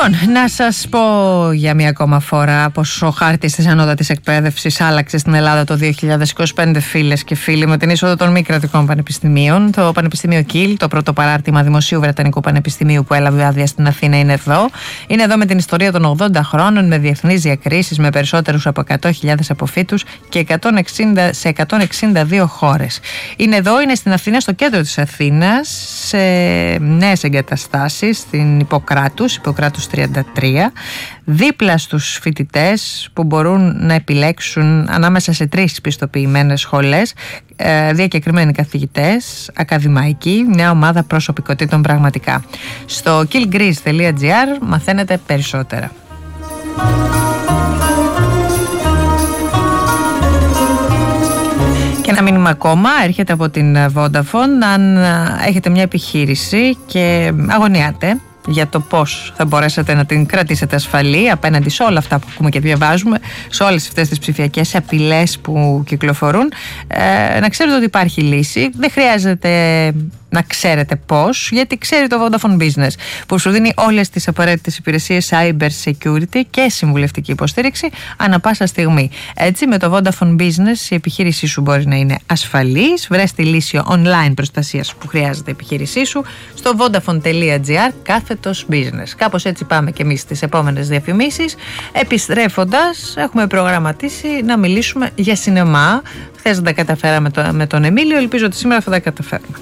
Λοιπόν, να σας πω για μία ακόμα φορά πως ο χάρτης της ανώτατης εκπαίδευσης άλλαξε στην Ελλάδα το 2025, φίλες και φίλοι, με την είσοδο των μη κρατικών πανεπιστημίων. Το Πανεπιστήμιο Κιλ, το πρώτο παράρτημα Δημοσίου Βρετανικού Πανεπιστημίου που έλαβε άδεια στην Αθήνα, είναι εδώ. Είναι εδώ με την ιστορία των 80 χρόνων, με διεθνείς διακρίσεις, με περισσότερους από 100.000 αποφύτους και σε 162 χώρες. Είναι εδώ, είναι στην Αθήνα, στο κέντρο της Αθήνας, σε νέες εγκαταστάσεις, στην Ιπποκράτους 33, δίπλα στους φοιτητές που μπορούν να επιλέξουν ανάμεσα σε 3 πιστοποιημένες σχολές, διακεκριμένοι καθηγητές, ακαδημαϊκοί, μια ομάδα προσωπικότητων πραγματικά. Στο killgreece.gr μαθαίνετε περισσότερα. Και ένα μήνυμα ακόμα έρχεται από την Vodafone. Αν έχετε μια επιχείρηση και αγωνιάτε για το πώς θα μπορέσετε να την κρατήσετε ασφαλή απέναντι σε όλα αυτά που ακούμε και διαβάζουμε, σε όλες αυτές τις ψηφιακές απειλές που κυκλοφορούν, να ξέρετε ότι υπάρχει λύση. Δεν χρειάζεται να ξέρετε πώς, γιατί ξέρει το Vodafone Business, που σου δίνει όλες τις απαραίτητες υπηρεσίες cyber security και συμβουλευτική υποστήριξη ανά πάσα στιγμή. Έτσι, με το Vodafone Business η επιχείρησή σου μπορεί να είναι ασφαλής. Βρες τη λύση online προστασίας που χρειάζεται η επιχείρησή σου στο vodafone.gr/business. Κάπως έτσι πάμε και εμείς στις επόμενες διαφημίσεις. Επιστρέφοντας, έχουμε προγραμματίσει να μιλήσουμε για σινεμά. Χθες δεν τα καταφέραμε με τον Εμίλιο, ελπίζω ότι σήμερα θα τα καταφέρουμε.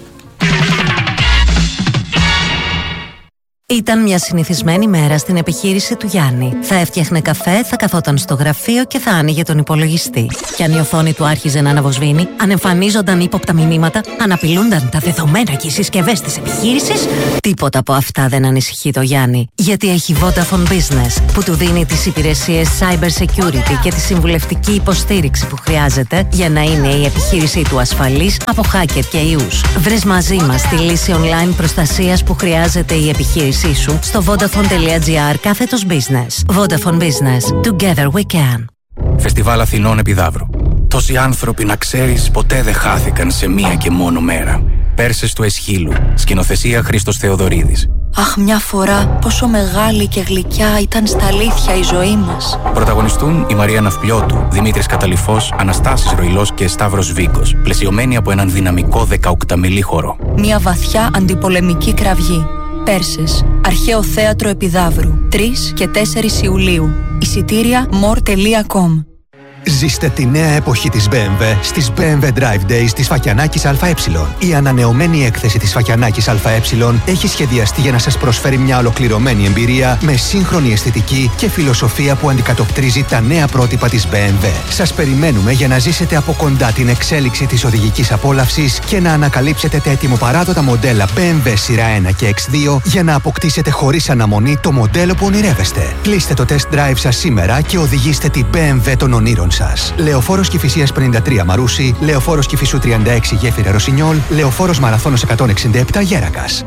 Ήταν μια συνηθισμένη μέρα στην επιχείρηση του Γιάννη. Θα έφτιαχνε καφέ, θα καθόταν στο γραφείο και θα άνοιγε τον υπολογιστή. Και αν η οθόνη του άρχιζε να αναβοσβήνει, αν εμφανίζονταν ύποπτα μηνύματα, αν απειλούνταν τα δεδομένα και οι συσκευές της επιχείρησης, τίποτα από αυτά δεν ανησυχεί το Γιάννη. Γιατί έχει Vodafone Business, που του δίνει τις υπηρεσίες cyber security και τη συμβουλευτική υποστήριξη που χρειάζεται για να είναι η επιχείρησή του ασφαλής από hacker και ιούς. Βρες μαζί μας τη λύση online προστασίας που χρειάζεται η επιχείρηση σου στο vodafone.gr/business. Vodafone Business. Together we can. Φεστιβάλ Αθηνών Επιδαύρου. Τόσοι άνθρωποι, να ξέρεις, ποτέ δεν χάθηκαν σε μία και μόνο μέρα. Πέρσες του Εσχύλου. Σκηνοθεσία Χρήστος Θεοδωρίδης. Αχ, μια φορά πόσο μεγάλη και γλυκιά ήταν στα αλήθεια η ζωή μας. Πρωταγωνιστούν η Μαρία Ναυπλιώτου, Δημήτρης Καταλυφός, Αναστάσης Ροϊλός και Σταύρος Βίκος, πλαισιωμένοι από έναν δυναμικό 18μελή χορό. Μια βαθιά αντιπολεμική κραυγή. Πέρσες, Αρχαίο Θέατρο Επιδαύρου, 3 και 4 Ιουλίου. Εισιτήρια more.com. Ζήστε τη νέα εποχή της BMW στις BMW Drive Days της Φακιανάκης ΑΕ. Η ανανεωμένη έκθεση της Φακιανάκης ΑΕ έχει σχεδιαστεί για να σας προσφέρει μια ολοκληρωμένη εμπειρία με σύγχρονη αισθητική και φιλοσοφία που αντικατοπτρίζει τα νέα πρότυπα της BMW. Σας περιμένουμε για να ζήσετε από κοντά την εξέλιξη της οδηγικής απόλαυσης και να ανακαλύψετε τα ετοιμοπαράδοτα μοντέλα BMW σειρά 1 και X2 για να αποκτήσετε χωρίς αναμονή το μοντέλο που ονειρεύεστε. Κλείστε το test drive σας σήμερα και οδηγήστε την BMW των ονείρων σας. Λεωφόρος Κηφισίας 53 Μαρούσι, Λεωφόρος Κηφισού 36 Γέφυρα Ρωσινιόλ, Λεωφόρος Μαραθώνος 167 Γέρακας.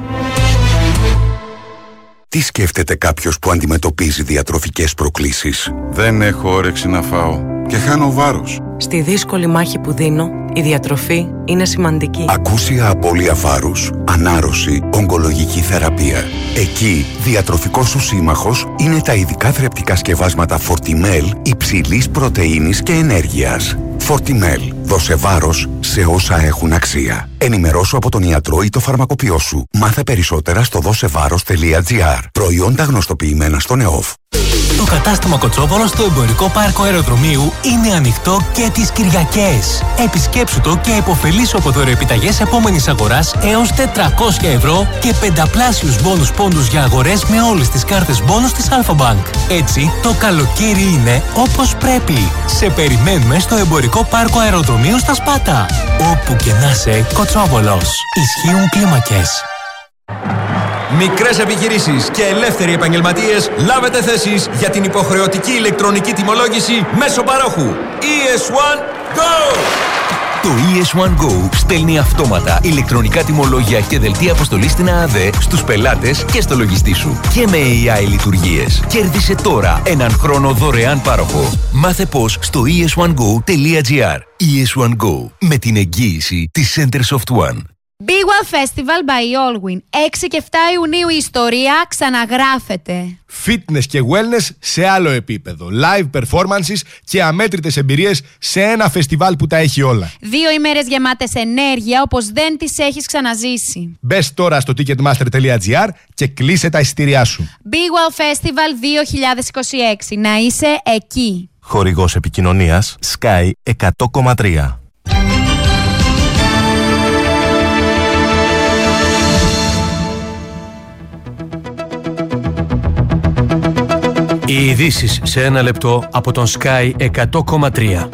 Τι σκέφτεται κάποιος που αντιμετωπίζει διατροφικές προκλήσεις? Δεν έχω όρεξη να φάω και χάνω βάρος. Στη δύσκολη μάχη που δίνω, η διατροφή είναι σημαντική. Ακούσια απώλεια βάρους, ανάρρωση, ογκολογική θεραπεία. Εκεί, διατροφικός σου σύμμαχος είναι τα ειδικά θρεπτικά σκευάσματα Fortimel υψηλής πρωτεΐνης και ενέργειας. Fortimel. Δώσε βάρος σε όσα έχουν αξία. Ενημερώσου από τον ιατρό ή το φαρμακοποιό σου. Μάθε περισσότερα στο δώσεβάρος.gr. Προϊόντα γνωστοποιημένα στον ΕΟΦ. Το κατάστημα Κοτσόβολος στο εμπορικό πάρκο αεροδρομίου είναι ανοιχτό και τις Κυριακές. Επισκέψου το και επωφελήσου από δωρεοεπιταγές επόμενης αγοράς έως 400 ευρώ και 5πλάσιους μπόνους πόντους για αγορές με όλες τις κάρτες μπόνους της Alpha-Bank. Έτσι, το καλοκαίρι είναι όπως πρέπει. Σε περιμένουμε στο εμπορικό πάρκο αεροδρομίου στα Σπάτα. Όπου και να είσαι, Κοτσόβολος. Ισχύουν κλίμακες. Μικρές επιχειρήσεις και ελεύθεροι επαγγελματίες, λάβετε θέσεις για την υποχρεωτική ηλεκτρονική τιμολόγηση μέσω παρόχου. ES1 Go! Το ES1 Go στέλνει αυτόματα ηλεκτρονικά τιμολόγια και δελτία αποστολής στην ΑΑΔΕ στους πελάτες και στο λογιστή σου. Και με AI λειτουργίες. Κέρδισε τώρα έναν χρόνο δωρεάν πάροχο. Μάθε πώς στο es1go.gr. ES1 Go, με την εγγύηση της Center Soft One. Big Wow Festival by Allwyn. 6 και 7 Ιουνίου η ιστορία ξαναγράφεται. Fitness και wellness σε άλλο επίπεδο. Live performances και αμέτρητες εμπειρίες σε ένα φεστιβάλ που τα έχει όλα. 2 ημέρες γεμάτες ενέργεια όπως δεν τις έχεις ξαναζήσει. Μπες τώρα στο ticketmaster.gr και κλείσε τα εισιτήριά σου. Big Wow Festival 2026. Να είσαι εκεί. Χορηγός επικοινωνίας Sky 100,3. Οι ειδήσεις σε ένα λεπτό από τον Sky 100,3.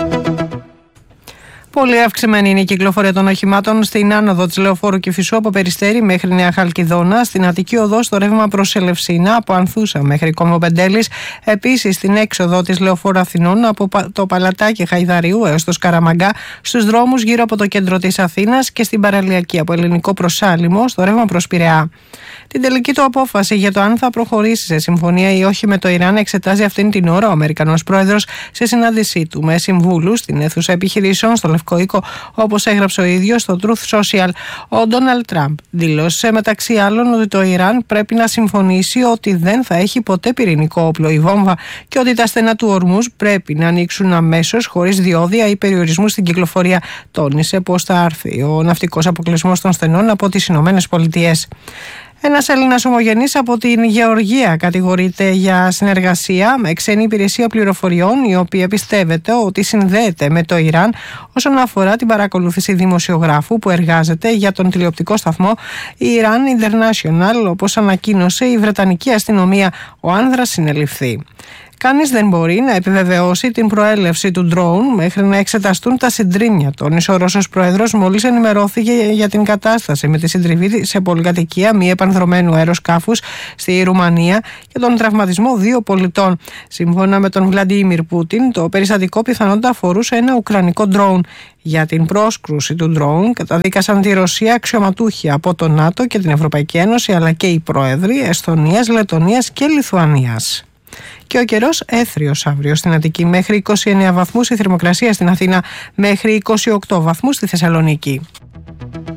Πολύ αυξημένη είναι η κυκλοφορία των οχημάτων στην άνοδο της Λεωφόρου Κηφισού από Περιστέρι μέχρι Νέα Χαλκιδόνα, στην Αττική Οδό στο ρεύμα προς Ελευσίνα από Ανθούσα μέχρι Κομοπεντέλης, επίσης στην έξοδο της Λεωφόρου Αθηνών από το Παλατάκι Χαϊδαρίου έως το Σκαραμαγκά, στους δρόμους γύρω από το κέντρο της Αθήνας και στην παραλιακή από Ελληνικό προς Άλυμο στο ρεύμα προς Πειραιά. Την τελική του απόφαση για το αν θα προχωρήσει σε συμφωνία ή όχι με το Ιράν εξετάζει αυτήν την ώρα ο Αμερικανός πρόεδρος σε συνάντησή του με συμβούλους στην αίθουσα επιχειρήσεων στο Λευκό Οίκο, όπως έγραψε ο ίδιος στο Truth Social. Ο Ντόναλντ Τραμπ δήλωσε μεταξύ άλλων ότι το Ιράν πρέπει να συμφωνήσει ότι δεν θα έχει ποτέ πυρηνικό όπλο ή βόμβα και ότι τα στενά του Ορμούζ πρέπει να ανοίξουν αμέσως χωρίς διόδια ή περιορισμού στην κυκλοφορία. Τόνισε πως θα έρθει ο ναυτικός αποκλεισμός των στενών από τις Ηνωμένες Πολιτείες. Ένας Έλληνας ομογενής από την Γεωργία κατηγορείται για συνεργασία με ξένη υπηρεσία πληροφοριών, η οποία πιστεύεται ότι συνδέεται με το Ιράν όσον αφορά την παρακολούθηση δημοσιογράφου που εργάζεται για τον τηλεοπτικό σταθμό Iran International, όπως ανακοίνωσε η Βρετανική αστυνομία. Ο άνδρας συνεληφθεί. Κανείς δεν μπορεί να επιβεβαιώσει την προέλευση του ντρόουν μέχρι να εξεταστούν τα συντρίμμια. Τόνισε ο Ρώσος Πρόεδρος μόλις ενημερώθηκε για την κατάσταση με τη συντριβή σε πολυκατοικία μη επανδρομένου αεροσκάφους στη Ρουμανία και τον τραυματισμό 2 πολιτών. Σύμφωνα με τον Βλαντίμιρ Πούτιν, το περιστατικό πιθανότατα αφορούσε ένα ουκρανικό ντρόουν. Για την πρόσκρουση του ντρόουν καταδίκασαν τη Ρωσία αξιωματούχοι από το ΝΑΤΟ και την Ευρωπαϊκή Ένωση, αλλά και οι πρόεδροι Εσθονίας, Λετονίας και Λιθουανίας. Και ο καιρός έθριος αύριο στην Αττική, μέχρι 29 βαθμούς η θερμοκρασία στην Αθήνα, μέχρι 28 βαθμούς στη Θεσσαλονίκη.